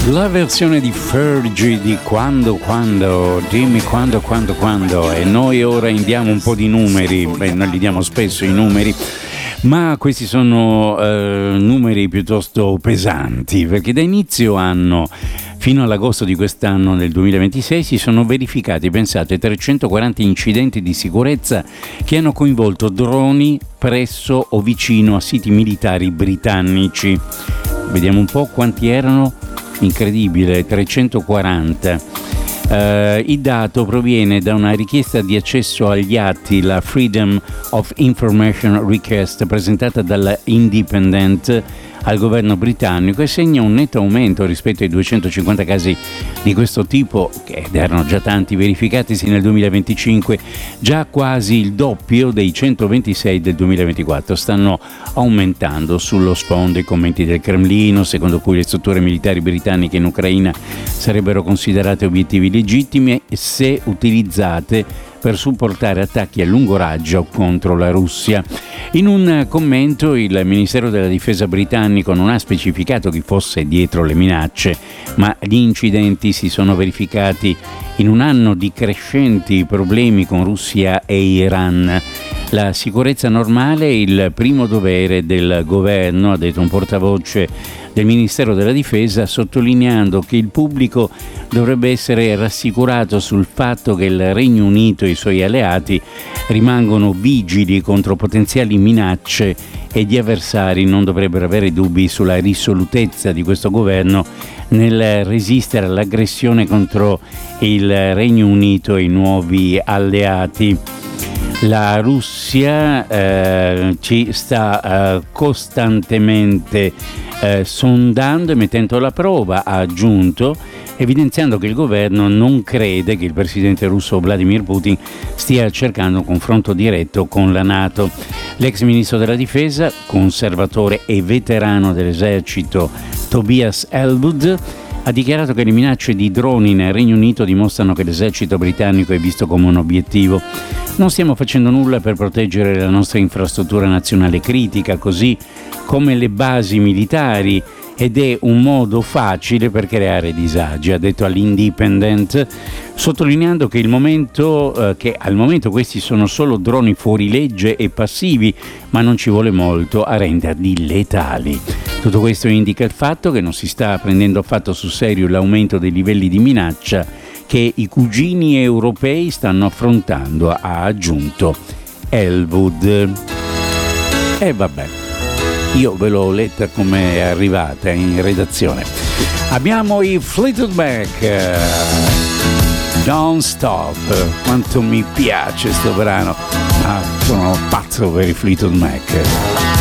La versione di Fergie di Quando, dimmi quando, e noi ora indiamo un po' di numeri, noi li diamo spesso i numeri, ma questi sono numeri piuttosto pesanti, perché da inizio anno fino all'agosto di quest'anno, nel 2026, si sono verificati, pensate, 340 incidenti di sicurezza che hanno coinvolto droni presso o vicino a siti militari britannici. Vediamo un po' quanti erano. Incredibile, 340. Il dato proviene da una richiesta di accesso agli atti, la Freedom of Information Request, presentata dalla Independent al governo britannico, e segna un netto aumento rispetto ai 250 casi di questo tipo, che erano già tanti verificatisi nel 2025, già quasi il doppio dei 126 del 2024. Stanno aumentando sullo sfondo i commenti del Cremlino, secondo cui le strutture militari britanniche in Ucraina sarebbero considerate obiettivi legittimi se utilizzate per supportare attacchi a lungo raggio contro la Russia. In un commento il Ministero della Difesa britannico non ha specificato chi fosse dietro le minacce, ma gli incidenti si sono verificati in un anno di crescenti problemi con Russia e Iran. La sicurezza normale è il primo dovere del governo, ha detto un portavoce del Ministero della Difesa, sottolineando che il pubblico dovrebbe essere rassicurato sul fatto che il Regno Unito e i suoi alleati rimangono vigili contro potenziali minacce e gli avversari non dovrebbero avere dubbi sulla risolutezza di questo governo nel resistere all'aggressione contro il Regno Unito e i nuovi alleati. La Russia ci sta costantemente sondando e mettendo alla prova, ha aggiunto, evidenziando che il governo non crede che il presidente russo Vladimir Putin stia cercando un confronto diretto con la NATO. L'ex ministro della difesa, conservatore e veterano dell'esercito Tobias Ellwood, ha dichiarato che le minacce di droni nel Regno Unito dimostrano che l'esercito britannico è visto come un obiettivo. Non stiamo facendo nulla per proteggere la nostra infrastruttura nazionale critica, così come le basi militari, ed è un modo facile per creare disagi, ha detto all'Independent, sottolineando che al momento questi sono solo droni fuorilegge e passivi, ma non ci vuole molto a renderli letali. Tutto questo indica il fatto che non si sta prendendo affatto sul serio l'aumento dei livelli di minaccia che i cugini europei stanno affrontando, ha aggiunto Ellwood. E vabbè, io ve l'ho letta come è arrivata in redazione. Abbiamo i Fleetwood Mac, Don't Stop. Quanto mi piace sto brano, ma sono pazzo per i Fleetwood Mac.